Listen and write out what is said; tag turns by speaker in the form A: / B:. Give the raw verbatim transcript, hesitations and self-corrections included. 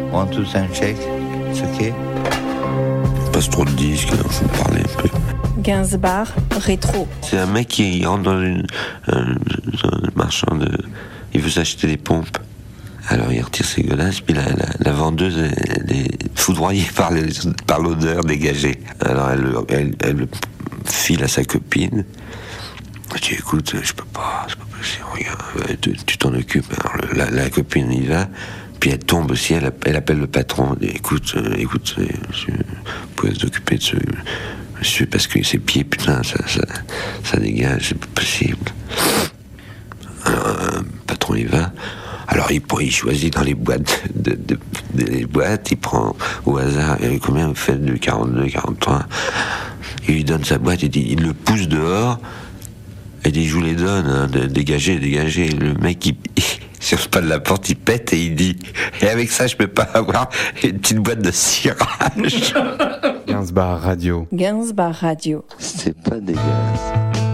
A: One, two, sound check. It's okay.
B: Passe trop de disques, alors faut me parler un peu.
C: Gainsbar, rétro.
B: C'est un mec qui rentre dans une, un, un marchand de... Il veut s'acheter des pompes. Alors il retire ses godasses, puis la, la, la vendeuse, elle, elle est foudroyée par, les, par l'odeur dégagée. Alors elle, elle, elle le file à sa copine. Elle dit, écoute, je peux pas, c'est pas possible, regarde, tu, tu t'en occupes. Alors le, la, la copine y va, puis elle tombe aussi, elle, elle appelle le patron. Elle dit, écoute, euh, écoute, monsieur, vous pouvez s'occuper de ce monsieur, parce que ses pieds, putain, ça, ça, ça dégage, c'est pas possible. Alors un patron y va. Alors il, il choisit dans les boîtes, de, de, de, de les boîtes, il prend au hasard, et combien vous faites de quarante-deux, quarante-trois, il lui donne sa boîte, il, dit, il le pousse dehors, et dit je vous les donne, hein, de, dégagez, dégagez. Le mec il, il sur le pas de la porte, il pète et il dit, et avec ça je peux pas avoir une petite boîte de cirage.
D: Gainsbar Radio.
C: Gainsbar Radio.
B: C'est pas dégueulasse.